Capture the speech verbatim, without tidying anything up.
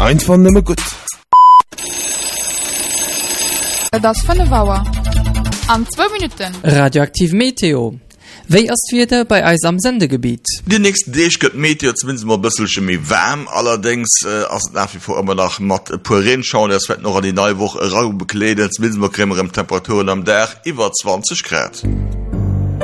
Einfach nimmer gut. Das von der Bauer. An zwei Minuten. Radioaktiv Meteo. Wéi ass wieder bei eis am Sendegebiet? Die nächste Deeg gëtt Meteo zumindest mal ein bisschen méi warm, allerdings äh, ass nach wie vor immer nach mat purin schauen, es wird noch an die neue Woche Raum bekleidet, zumindest mal kremmerem Temperaturen am Dach iwwer zwanzig Grad.